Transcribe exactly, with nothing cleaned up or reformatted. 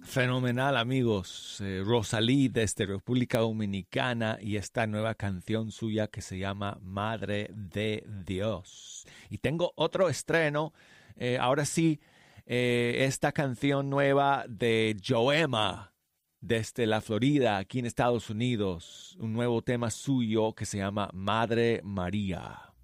Fenomenal, amigos. Eh, Rosalí desde República Dominicana y esta nueva canción suya que se llama Madre de Dios. Y tengo otro estreno, eh, ahora sí, eh, esta canción nueva de Joema desde la Florida, aquí en Estados Unidos. Un nuevo tema suyo que se llama Madre María.